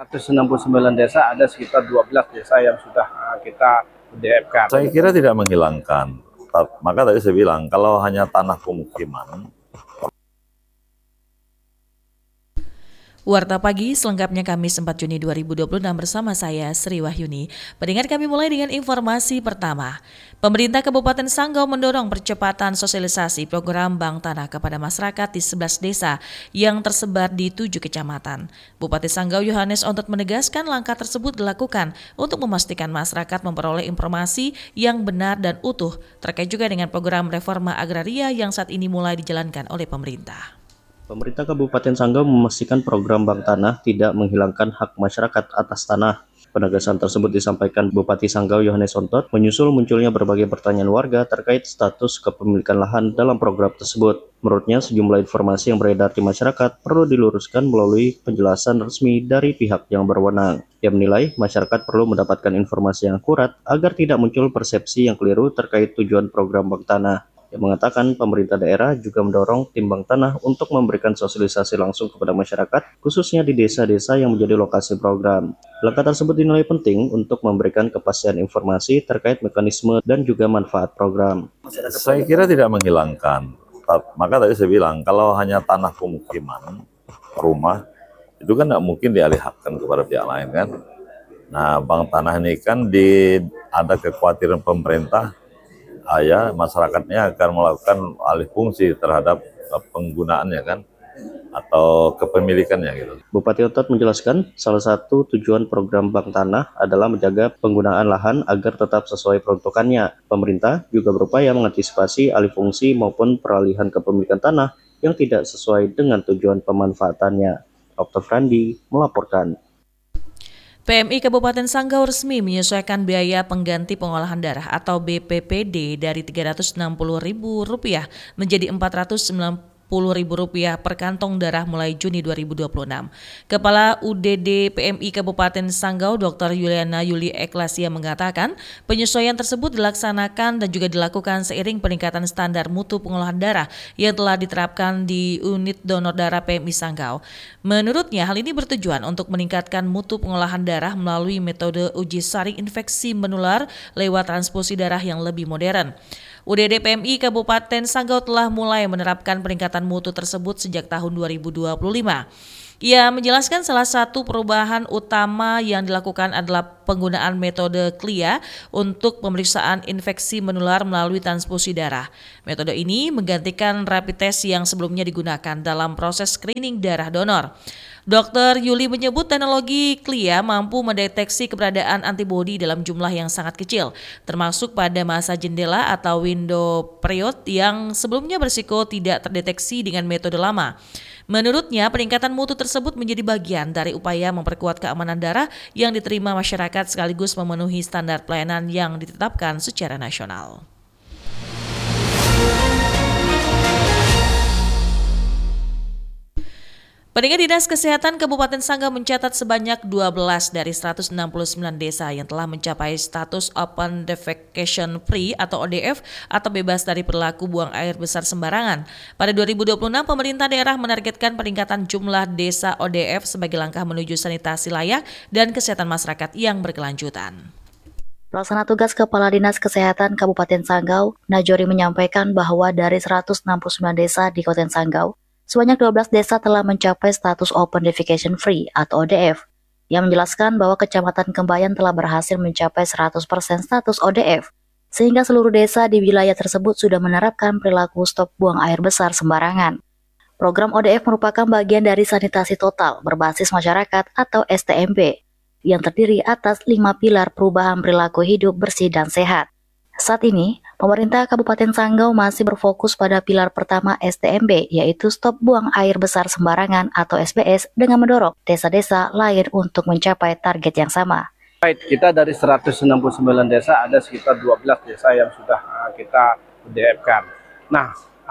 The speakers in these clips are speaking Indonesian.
169 desa ada sekitar 12 desa yang sudah kita UDF-kan. Saya kira tidak menghilangkan, maka tadi saya bilang kalau hanya tanah pemukiman. Warta Pagi selengkapnya Kamis 4 Juni 2026 bersama saya Sri Wahyuni. Pendengar, kami mulai dengan informasi pertama. Pemerintah Kabupaten Sanggau mendorong percepatan sosialisasi program Bank Tanah kepada masyarakat di 11 desa yang tersebar di 7 kecamatan. Bupati Sanggau Yohanes Ontot menegaskan langkah tersebut dilakukan untuk memastikan masyarakat memperoleh informasi yang benar dan utuh terkait juga dengan program reforma agraria yang saat ini mulai dijalankan oleh pemerintah. Pemerintah Kabupaten Sanggau memastikan program Bank Tanah tidak menghilangkan hak masyarakat atas tanah. Penegasan tersebut disampaikan Bupati Sanggau Yohanes Ontot menyusul munculnya berbagai pertanyaan warga terkait status kepemilikan lahan dalam program tersebut. Menurutnya, sejumlah informasi yang beredar di masyarakat perlu diluruskan melalui penjelasan resmi dari pihak yang berwenang. Ia menilai masyarakat perlu mendapatkan informasi yang akurat agar tidak muncul persepsi yang keliru terkait tujuan program Bank Tanah. Yang mengatakan pemerintah daerah juga mendorong tim Bank Tanah untuk memberikan sosialisasi langsung kepada masyarakat, khususnya di desa-desa yang menjadi lokasi program. Langkah tersebut dinilai penting untuk memberikan kepastian informasi terkait mekanisme dan juga manfaat program. Saya kira tidak menghilangkan, maka tadi saya bilang kalau hanya tanah pemukiman, rumah, itu kan tidak mungkin dialihkan kepada pihak lain kan. Nah, Bank Tanah ini kan ada kekhawatiran pemerintah, masyarakatnya akan melakukan alih fungsi terhadap penggunaannya kan, atau kepemilikannya gitu. Bupati Ontot menjelaskan salah satu tujuan program Bank Tanah adalah menjaga penggunaan lahan agar tetap sesuai peruntukannya. Pemerintah juga berupaya mengantisipasi alih fungsi maupun peralihan kepemilikan tanah yang tidak sesuai dengan tujuan pemanfaatannya. Dr. Frandi melaporkan. PMI Kabupaten Sanggau resmi menyesuaikan biaya pengganti pengolahan darah atau BPPD dari Rp360.000 menjadi Rp490.000 per kantong darah mulai Juni 2026. Kepala UDD PMI Kabupaten Sanggau Dr. Yuliana Yuli Eklasia mengatakan penyesuaian tersebut dilaksanakan dan juga dilakukan seiring peningkatan standar mutu pengolahan darah yang telah diterapkan di unit donor darah PMI Sanggau. Menurutnya hal ini bertujuan untuk meningkatkan mutu pengolahan darah melalui metode uji saring infeksi menular lewat transfusi darah yang lebih modern. UDD PMI Kabupaten Sanggau telah mulai menerapkan peningkatan mutu tersebut sejak tahun 2025. Ia menjelaskan salah satu perubahan utama yang dilakukan adalah penggunaan metode CLIA untuk pemeriksaan infeksi menular melalui transfusi darah. Metode ini menggantikan rapid test yang sebelumnya digunakan dalam proses screening darah donor. Dr. Yuli menyebut teknologi CLIA mampu mendeteksi keberadaan antibodi dalam jumlah yang sangat kecil, termasuk pada masa jendela atau window period yang sebelumnya berisiko tidak terdeteksi dengan metode lama. Menurutnya, peningkatan mutu tersebut menjadi bagian dari upaya memperkuat keamanan darah yang diterima masyarakat sekaligus memenuhi standar pelayanan yang ditetapkan secara nasional. Pendengar, Dinas Kesehatan Kabupaten Sanggau mencatat sebanyak 12 dari 169 desa yang telah mencapai status Open Defecation Free atau ODF atau bebas dari perilaku buang air besar sembarangan. Pada 2026, pemerintah daerah menargetkan peningkatan jumlah desa ODF sebagai langkah menuju sanitasi layak dan kesehatan masyarakat yang berkelanjutan. Pelaksana tugas Kepala Dinas Kesehatan Kabupaten Sanggau, Najori menyampaikan bahwa dari 169 desa di Kabupaten Sanggau, sebanyak 12 desa telah mencapai status Open Defecation Free atau ODF, yang menjelaskan bahwa Kecamatan Kembayan telah berhasil mencapai 100% status ODF, sehingga seluruh desa di wilayah tersebut sudah menerapkan perilaku stop buang air besar sembarangan. Program ODF merupakan bagian dari sanitasi total berbasis masyarakat atau STMB, yang terdiri atas 5 pilar perubahan perilaku hidup bersih dan sehat. Saat ini, pemerintah Kabupaten Sanggau masih berfokus pada pilar pertama STMB, yaitu stop buang air besar sembarangan atau SBS, dengan mendorong desa-desa lain untuk mencapai target yang sama. Baik, kita dari 169 desa ada sekitar 12 desa yang sudah kita UDF-kan. Nah,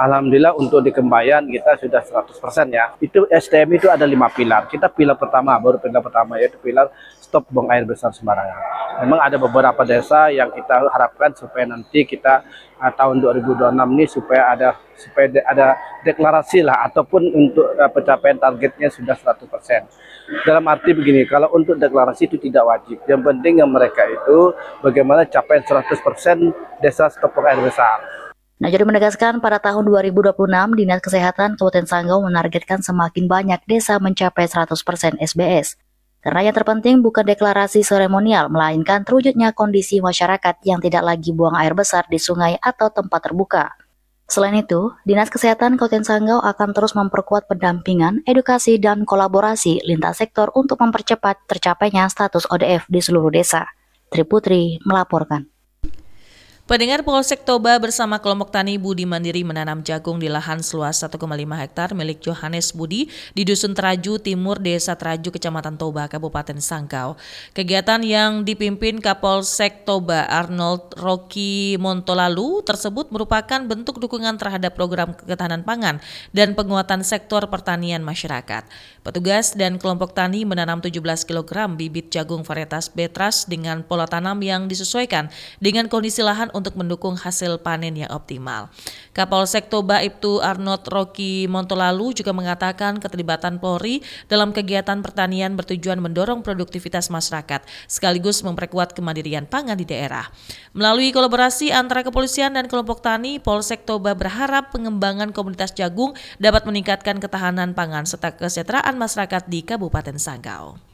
Alhamdulillah untuk di Kembayan kita sudah 100% ya. Itu SDM itu ada 5 pilar. Kita pilar pertama, yaitu pilar stop buang air besar sembarangan. Memang ada beberapa desa yang kita harapkan supaya nanti kita tahun 2026 ini supaya ada deklarasi lah, ataupun untuk pencapaian targetnya sudah 100%. Dalam arti begini, kalau untuk deklarasi itu tidak wajib. Yang penting yang mereka itu bagaimana capaian 100% desa stop buang air besar. Najori menegaskan pada tahun 2026, Dinas Kesehatan Kabupaten Sanggau menargetkan semakin banyak desa mencapai 100% SBS. Karena yang terpenting bukan deklarasi seremonial, melainkan terwujudnya kondisi masyarakat yang tidak lagi buang air besar di sungai atau tempat terbuka. Selain itu, Dinas Kesehatan Kabupaten Sanggau akan terus memperkuat pendampingan, edukasi, dan kolaborasi lintas sektor untuk mempercepat tercapainya status ODF di seluruh desa. Triputri melaporkan. Pendengar, Polsek Toba bersama kelompok tani Budi Mandiri menanam jagung di lahan seluas 1,5 hektar milik Johannes Budi di Dusun Teraju Timur, Desa Teraju, Kecamatan Toba, Kabupaten Sanggau. Kegiatan yang dipimpin Kapolsek Toba Arnold Rocky Montolalu tersebut merupakan bentuk dukungan terhadap program ketahanan pangan dan penguatan sektor pertanian masyarakat. Petugas dan kelompok tani menanam 17 kg bibit jagung varietas Betras dengan pola tanam yang disesuaikan dengan kondisi lahan untuk mendukung hasil panen yang optimal. Kapolsek Toba Ibtu Arnold Rocky Montolalu juga mengatakan keterlibatan Polri dalam kegiatan pertanian bertujuan mendorong produktivitas masyarakat sekaligus memperkuat kemandirian pangan di daerah. Melalui kolaborasi antara kepolisian dan kelompok tani, Polsek Toba berharap pengembangan komunitas jagung dapat meningkatkan ketahanan pangan serta kesejahteraan masyarakat di Kabupaten Sanggau.